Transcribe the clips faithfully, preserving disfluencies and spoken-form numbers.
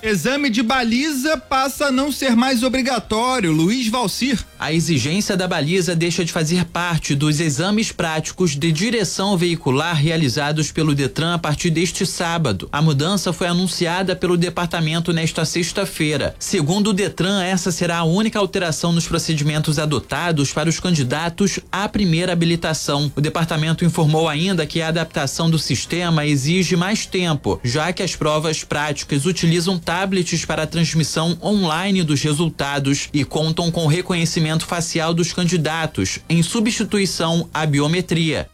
Exame de baliza passa a não ser mais obrigatório. Luiz Valcir. A exigência da baliza deixa de fazer parte dos exames práticos de direção veicular realizados pelo Detran a partir deste sábado. A mudança foi anunciada pelo departamento nesta sexta-feira. Segundo o Detran, essa será a única alteração nos procedimentos adotados para os candidatos à primeira habilitação. O departamento informou ainda que a adaptação do sistema exige mais tempo, já que as provas práticas utilizam tablets para a transmissão online dos resultados e contam com reconhecimento facial dos candidatos, em substituição à biometria.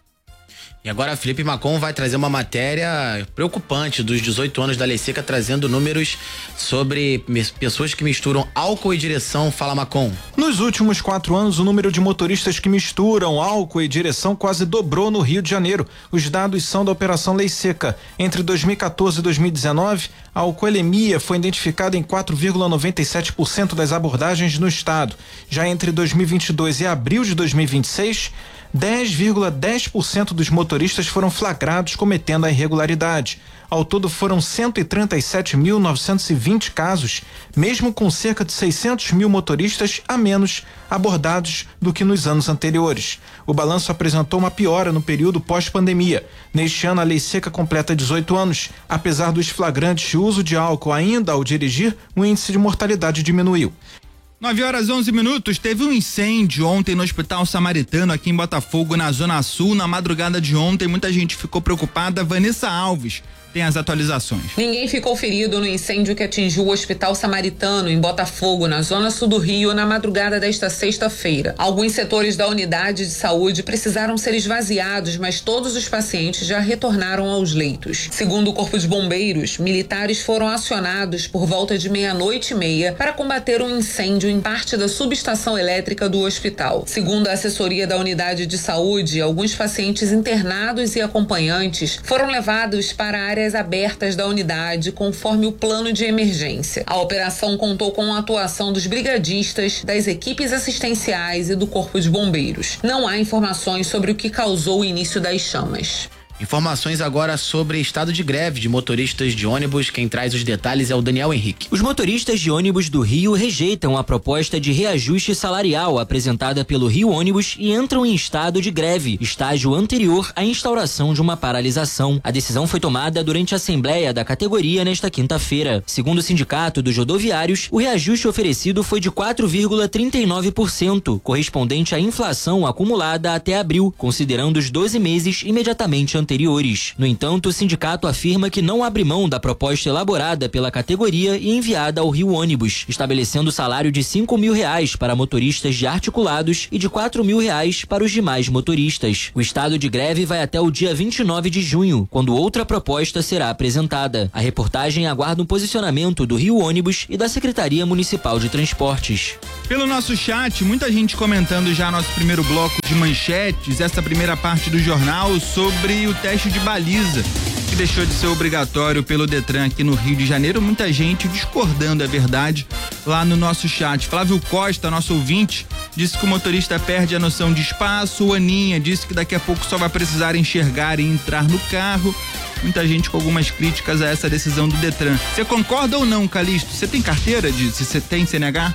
E agora Felipe Macon vai trazer uma matéria preocupante dos dezoito anos da Lei Seca, trazendo números sobre pessoas que misturam álcool e direção. Fala, Macon. Nos últimos quatro anos, o número de motoristas que misturam álcool e direção quase dobrou no Rio de Janeiro. Os dados são da Operação Lei Seca. Entre dois mil e quatorze e dois mil e dezenove, a alcoolemia foi identificada em quatro vírgula noventa e sete por cento das abordagens no estado. Já entre dois mil e vinte e dois e abril de dois mil e vinte e seis, dez vírgula dez por cento dos motoristas foram flagrados cometendo a irregularidade. Ao todo foram cento e trinta e sete mil novecentos e vinte casos, mesmo com cerca de seiscentos mil motoristas a menos abordados do que nos anos anteriores. O balanço apresentou uma piora no período pós-pandemia. Neste ano, a Lei Seca completa dezoito anos. Apesar dos flagrantes de uso de álcool ainda ao dirigir, o índice de mortalidade diminuiu. nove horas e onze minutos, teve um incêndio ontem no Hospital Samaritano aqui em Botafogo, na Zona Sul. Na madrugada de ontem, muita gente ficou preocupada. Vanessa Alves tem as atualizações. Ninguém ficou ferido no incêndio que atingiu o Hospital Samaritano em Botafogo, na Zona Sul do Rio, na madrugada desta sexta-feira. Alguns setores da unidade de saúde precisaram ser esvaziados, mas todos os pacientes já retornaram aos leitos. Segundo o Corpo de Bombeiros, militares foram acionados por volta de meia-noite e meia para combater um incêndio em parte da subestação elétrica do hospital. Segundo a assessoria da unidade de saúde, alguns pacientes internados e acompanhantes foram levados para a área áreas abertas da unidade, conforme o plano de emergência. A operação contou com a atuação dos brigadistas, das equipes assistenciais e do Corpo de Bombeiros. Não há informações sobre o que causou o início das chamas. Informações agora sobre estado de greve de motoristas de ônibus. Quem traz os detalhes é o Daniel Henrique. Os motoristas de ônibus do Rio rejeitam a proposta de reajuste salarial apresentada pelo Rio Ônibus e entram em estado de greve, estágio anterior à instauração de uma paralisação. A decisão foi tomada durante a assembleia da categoria nesta quinta-feira. Segundo o Sindicato dos Rodoviários, o reajuste oferecido foi de quatro vírgula trinta e nove por cento, correspondente à inflação acumulada até abril, considerando os doze meses imediatamente anteriores. Anteriores. No entanto, o sindicato afirma que não abre mão da proposta elaborada pela categoria e enviada ao Rio Ônibus, estabelecendo salário de cinco mil reais para motoristas de articulados e de quatro mil reais para os demais motoristas. O estado de greve vai até o dia vinte e nove de junho, quando outra proposta será apresentada. A reportagem aguarda um posicionamento do Rio Ônibus e da Secretaria Municipal de Transportes. Pelo nosso chat, muita gente comentando já nosso primeiro bloco de manchetes, essa primeira parte do jornal sobre o teste de baliza, que deixou de ser obrigatório pelo Detran aqui no Rio de Janeiro. Muita gente discordando, é verdade, lá no nosso chat. Flávio Costa, nosso ouvinte, disse que o motorista perde a noção de espaço. O Aninha disse que daqui a pouco só vai precisar enxergar e entrar no carro. Muita gente com algumas críticas a essa decisão do Detran. Você concorda ou não, Calixto? Você tem carteira de, se você tem C N H?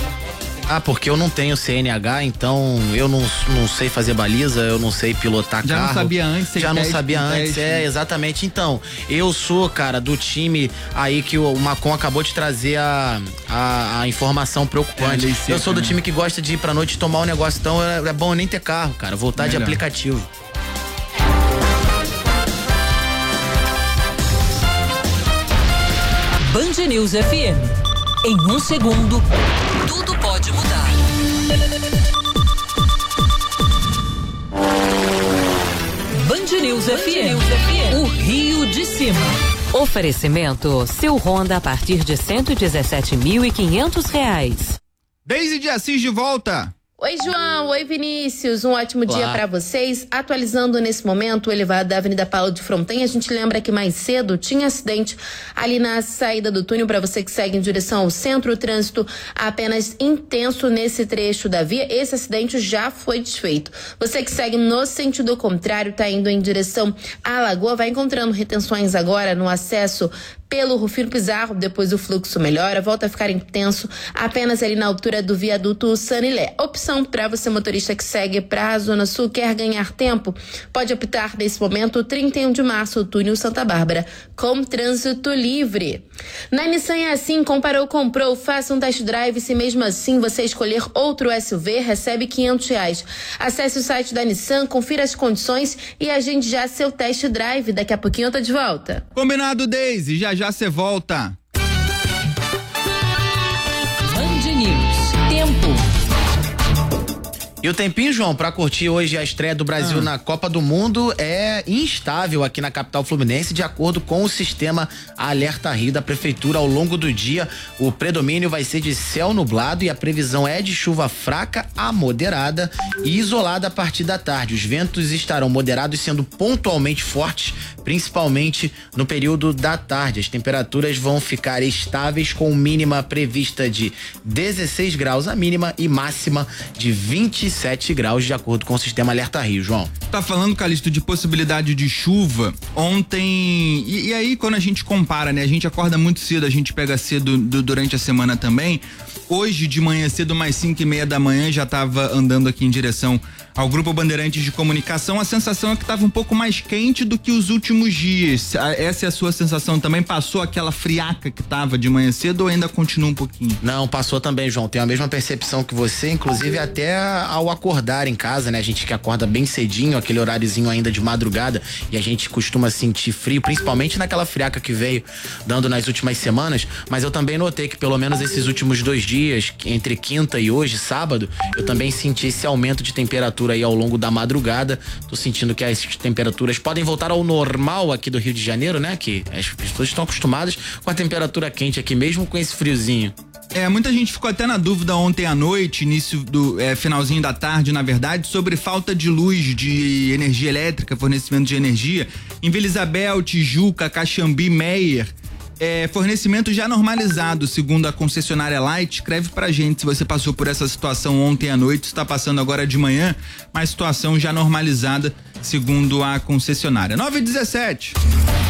Ah, porque eu não tenho C N H, então eu não, não sei fazer baliza, eu não sei pilotar já carro. Já não sabia antes? Já não teste, sabia antes, teste. é, exatamente. Então, eu sou, cara, do time aí que o Macon acabou de trazer a, a, a informação preocupante. É, seca, eu sou do né? time que gosta de ir pra noite tomar um negócio, então é, é bom nem ter carro, cara, voltar Melhor. de aplicativo. Band News F M. Em um segundo, tudo pode mudar. Band News F M. O Rio de Cima. Oferecimento, seu Honda a partir de cento e dezessete mil e quinhentos reais. Deise de Assis de volta. Oi, João. Oi, Vinícius. Um ótimo Olá. dia para vocês. Atualizando nesse momento o elevado da Avenida Paulo de Fronten. A gente lembra que mais cedo tinha acidente ali na saída do túnel. Para você que segue em direção ao centro, o trânsito apenas intenso nesse trecho da via. Esse acidente já foi desfeito. Você que segue no sentido contrário, tá indo em direção à Lagoa, vai encontrando retenções agora no acesso pelo Rufino Pizarro, depois o fluxo melhora, volta a ficar intenso apenas ali na altura do viaduto Sanilé. Opção para você, motorista que segue para a Zona Sul, quer ganhar tempo, pode optar nesse momento, trinta e um de março, o túnel Santa Bárbara, com trânsito livre. Na Nissan é assim, comparou, comprou, faça um test drive, se mesmo assim você escolher outro S U V, recebe quinhentos reais. Acesse o site da Nissan, confira as condições e agende já seu test drive. Daqui a pouquinho eu tô de volta. Combinado, Deise, já já você volta. Band News, tempo. E o tempinho, João, pra curtir hoje a estreia do Brasil ah. na Copa do Mundo é instável aqui na capital fluminense, de acordo com o sistema Alerta Rio da Prefeitura. Ao longo do dia, o predomínio vai ser de céu nublado e a previsão é de chuva fraca a moderada e isolada a partir da tarde. Os ventos estarão moderados, sendo pontualmente fortes, principalmente no período da tarde. As temperaturas vão ficar estáveis, com mínima prevista de dezesseis graus a mínima e máxima de vinte e sete graus, de acordo com o sistema Alerta Rio, João. Tá falando, Calixto, de possibilidade de chuva ontem, e, e aí quando a gente compara, né, a gente acorda muito cedo, a gente pega cedo do, durante a semana também. Hoje de manhã cedo, mais cinco e meia da manhã, já tava andando aqui em direção ao Grupo Bandeirantes de Comunicação. A sensação é que tava um pouco mais quente do que os últimos dias. Essa é a sua sensação também? Passou aquela friaca que tava de manhã cedo ou ainda continua um pouquinho? Não, passou também, João. Tenho a mesma percepção que você, inclusive até ao acordar em casa, né? A gente que acorda bem cedinho, aquele horáriozinho ainda de madrugada, e a gente costuma sentir frio, principalmente naquela friaca que veio dando nas últimas semanas. Mas eu também notei que pelo menos esses últimos dois dias, entre quinta e hoje, sábado, eu também senti esse aumento de temperatura aí ao longo da madrugada. Tô sentindo que as temperaturas podem voltar ao normal aqui do Rio de Janeiro, né? Que as pessoas estão acostumadas com a temperatura quente aqui, mesmo com esse friozinho. É, muita gente ficou até na dúvida ontem à noite, início do é, finalzinho da tarde, na verdade, sobre falta de luz, de energia elétrica, fornecimento de energia em Vila Isabel, Tijuca, Caxambi, Meier. É, fornecimento já normalizado, segundo a concessionária Light. Escreve pra gente se você passou por essa situação ontem à noite, está passando agora de manhã, mas situação já normalizada, segundo a concessionária. nove e dezessete.